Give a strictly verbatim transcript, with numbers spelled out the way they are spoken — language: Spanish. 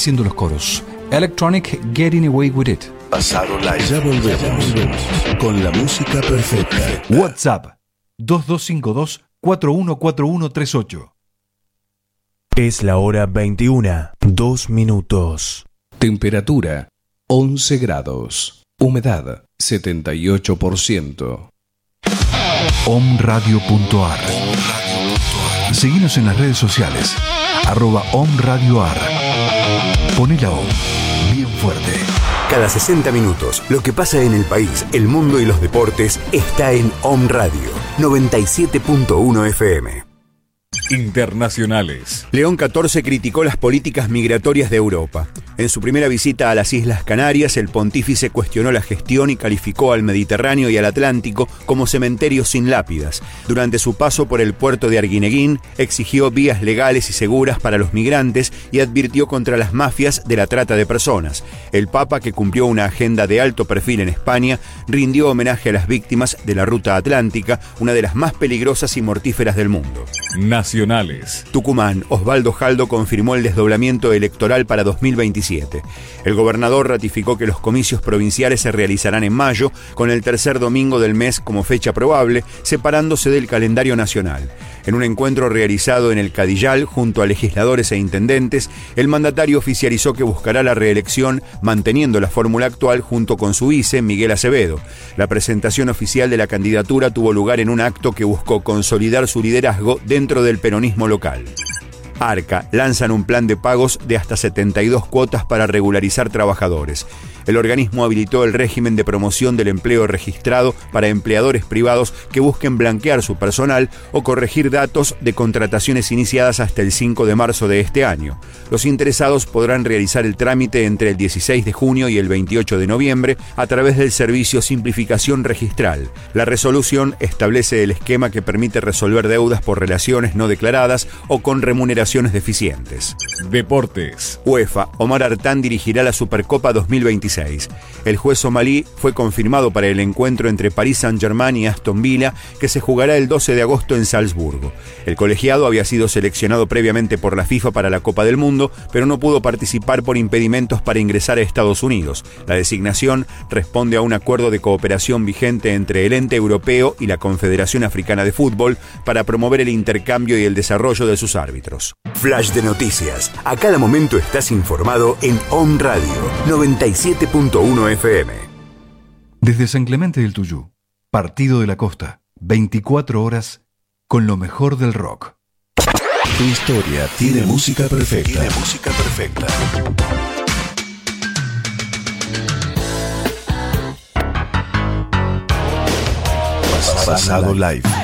haciendo los coros. Electronic Getting Away With It. Pasado Live. Ya volvemos con la música perfecta. WhatsApp dos dos cinco dos, cuatro uno cuatro uno tres ocho. Es la hora veintiuna, dos minutos. Temperatura once grados. Humedad setenta y ocho por ciento. omradio punto ar. Seguinos en las redes sociales. Arroba omradioar. Poné la O bien fuerte. Cada sesenta minutos, lo que pasa en el país, el mundo y los deportes está en Om Radio noventa y siete punto uno F M. Internacionales. León catorce criticó las políticas migratorias de Europa. En su primera visita a las Islas Canarias, el pontífice cuestionó la gestión y calificó al Mediterráneo y al Atlántico como cementerios sin lápidas. Durante su paso por el puerto de Arguineguín, exigió vías legales y seguras para los migrantes y advirtió contra las mafias de la trata de personas. El Papa, que cumplió una agenda de alto perfil en España, rindió homenaje a las víctimas de la ruta atlántica, una de las más peligrosas y mortíferas del mundo. Nacionales. Tucumán, Osvaldo Jaldo confirmó el desdoblamiento electoral para dos mil veintisiete. El gobernador ratificó que los comicios provinciales se realizarán en mayo, con el tercer domingo del mes como fecha probable, separándose del calendario nacional. En un encuentro realizado en el Cadillal junto a legisladores e intendentes, el mandatario oficializó que buscará la reelección manteniendo la fórmula actual junto con su vice, Miguel Acevedo. La presentación oficial de la candidatura tuvo lugar en un acto que buscó consolidar su liderazgo dentro del peronismo local. Arca lanzan un plan de pagos de hasta setenta y dos cuotas para regularizar trabajadores. El organismo habilitó el régimen de promoción del empleo registrado para empleadores privados que busquen blanquear su personal o corregir datos de contrataciones iniciadas hasta el cinco de marzo de este año. Los interesados podrán realizar el trámite entre el dieciséis de junio y el veintiocho de noviembre a través del servicio Simplificación Registral. La resolución establece el esquema que permite resolver deudas por relaciones no declaradas o con remuneraciones deficientes. Deportes. UEFA, Omar Artán dirigirá la Supercopa dos mil veintiséis. El juez somalí fue confirmado para el encuentro entre Paris Saint-Germain y Aston Villa, que se jugará el doce de agosto en Salzburgo. El colegiado había sido seleccionado previamente por la FIFA para la Copa del Mundo, pero no pudo participar por impedimentos para ingresar a Estados Unidos. La designación responde a un acuerdo de cooperación vigente entre el ente europeo y la Confederación Africana de Fútbol para promover el intercambio y el desarrollo de sus árbitros. Flash de noticias. A cada momento estás informado en Om Radio noventa y siete punto uno F M. Desde San Clemente del Tuyú, Partido de la Costa, veinticuatro horas con lo mejor del rock. Tu historia tiene música perfecta. Tiene música perfecta. Pasado Live.